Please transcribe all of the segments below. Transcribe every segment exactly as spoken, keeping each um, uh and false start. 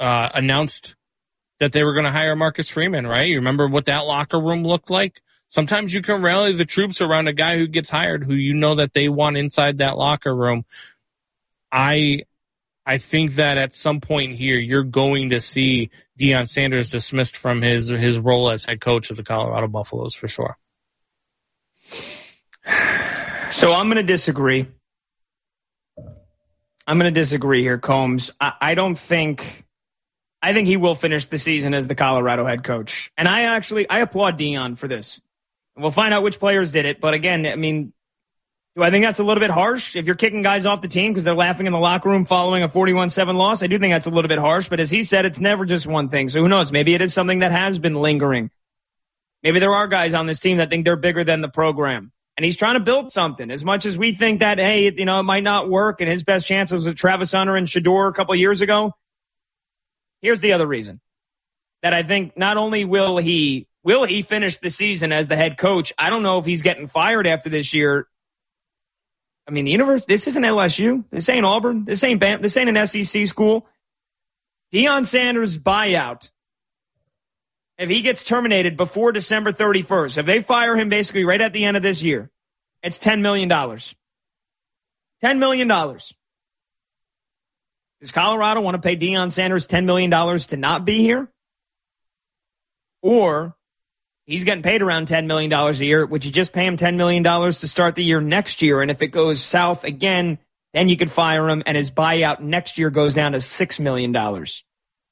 uh, announced that they were going to hire Marcus Freeman, right? You remember what that locker room looked like? Sometimes you can rally the troops around a guy who gets hired, who you know that they want inside that locker room. I I think that at some point here, you're going to see Deion Sanders dismissed from his his role as head coach of the Colorado Buffaloes for sure. So I'm going to disagree. I'm going to disagree here, Combs. I, I don't think – I think he will finish the season as the Colorado head coach. And I actually – I applaud Deion for this. We'll find out which players did it. But again, I mean, do I think that's a little bit harsh? If you're kicking guys off the team because they're laughing in the locker room following a forty-one seven loss, I do think that's a little bit harsh. But as he said, it's never just one thing. So who knows? Maybe it is something that has been lingering. Maybe there are guys on this team that think they're bigger than the program. And he's trying to build something. As much as we think that, hey, you know, it might not work and his best chance was with Travis Hunter and Shedeur a couple of years ago. Here's the other reason that I think not only will he will he finish the season as the head coach, I don't know if he's getting fired after this year. I mean, the universe, this isn't L S U. This ain't Auburn. This ain't Bam. This ain't an S E C school. Deion Sanders' buyout, if he gets terminated before December thirty-first, if they fire him basically right at the end of this year, it's ten million dollars. ten million dollars. Does Colorado want to pay Deion Sanders ten million dollars to not be here? Or he's getting paid around ten million dollars a year. Would you just pay him ten million dollars to start the year next year? And if it goes south again, then you could fire him and his buyout next year goes down to six million dollars.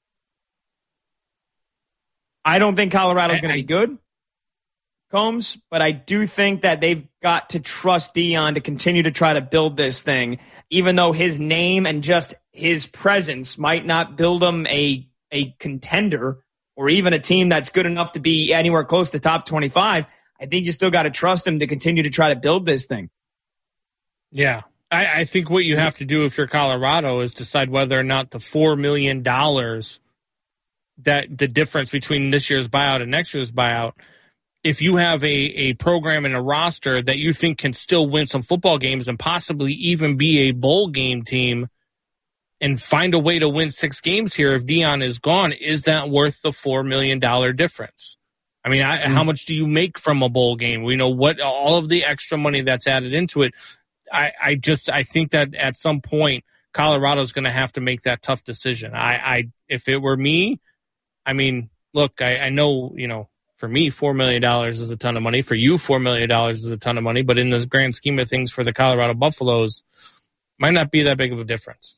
I don't think Colorado's going to be good, Combs, but I do think that they've got to trust Deion to continue to try to build this thing, even though his name and just his presence might not build him a, a contender or even a team that's good enough to be anywhere close to top twenty-five. I think you still got to trust him to continue to try to build this thing. Yeah, I, I think what you have to do if you're Colorado is decide whether or not the four million dollars that the difference between this year's buyout and next year's buyout, if you have a, a program and a roster that you think can still win some football games and possibly even be a bowl game team and find a way to win six games here if Deion is gone, is that worth the four million dollars difference? I mean, I, mm-hmm. how much do you make from a bowl game? We know what all of the extra money that's added into it. I, I just I think that at some point Colorado's going to have to make that tough decision. I, I if it were me, I mean, look, I, I know, you know, for me, four million dollars is a ton of money. For you, four million dollars is a ton of money. But in the grand scheme of things for the Colorado Buffaloes, might not be that big of a difference.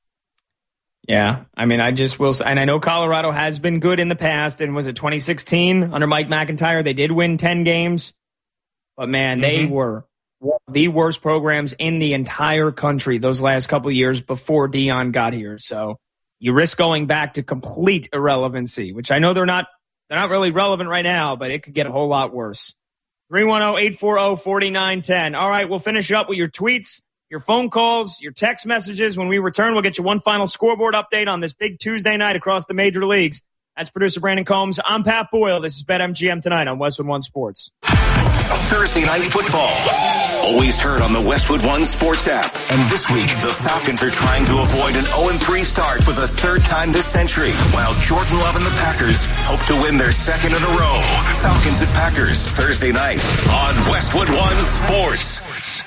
Yeah, I mean, I just will – and I know Colorado has been good in the past. And was it twenty sixteen under Mike McIntyre? They did win ten games. But, man, mm-hmm. they were one of the worst programs in the entire country those last couple of years before Deion got here. So – you risk going back to complete irrelevancy, which I know they're not they're not really relevant right now, but it could get a whole lot worse. three one zero, eight four zero, four nine one zero. All right, we'll finish up with your tweets, your phone calls, your text messages. When we return, we'll get you one final scoreboard update on this big Tuesday night across the major leagues. That's producer Brandon Combs. I'm Pat Boyle. This is BetMGM Tonight on Westwood One Sports. Thursday Night Football. Always heard on the Westwood One Sports app. And this week, the Falcons are trying to avoid an oh and three start for the third time this century, while Jordan Love and the Packers hope to win their second in a row. Falcons and Packers, Thursday night on Westwood One Sports.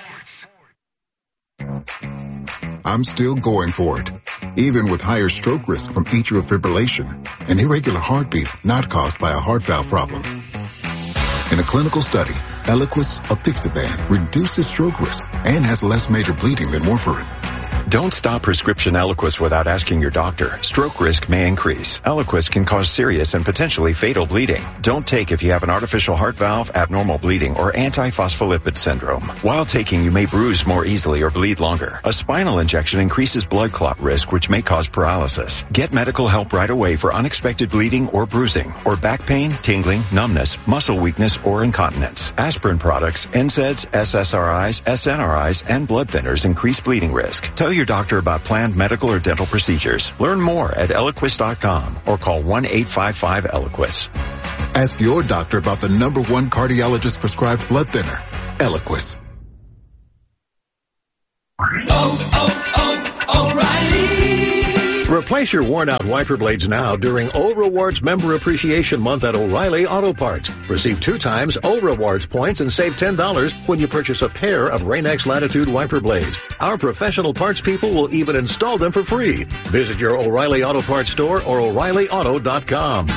I'm still going for it, even with higher stroke risk from atrial fibrillation, an irregular heartbeat not caused by a heart valve problem. In a clinical study, Eliquis apixaban reduces stroke risk and has less major bleeding than warfarin. Don't stop prescription Eliquis without asking your doctor. Stroke risk may increase. Eliquis can cause serious and potentially fatal bleeding. Don't take if you have an artificial heart valve, abnormal bleeding, or antiphospholipid syndrome. While taking, you may bruise more easily or bleed longer. A spinal injection increases blood clot risk, which may cause paralysis. Get medical help right away for unexpected bleeding or bruising, or back pain, tingling, numbness, muscle weakness, or incontinence. Aspirin products, N SAIDs, S S R Is, S N R Is, and blood thinners increase bleeding risk. Tell your doctor about planned medical or dental procedures. Learn more at Eliquis dot com or call one eight five five Eliquis. Ask your doctor about the number one cardiologist prescribed blood thinner, Eliquis. Oh, oh, oh, O'Reilly. Replace your worn-out wiper blades now during O Rewards Member Appreciation Month at O'Reilly Auto Parts. Receive two times O Rewards points and save ten dollars when you purchase a pair of Rain-X Latitude wiper blades. Our professional parts people will even install them for free. Visit your O'Reilly Auto Parts store or O'Reilly Auto dot com.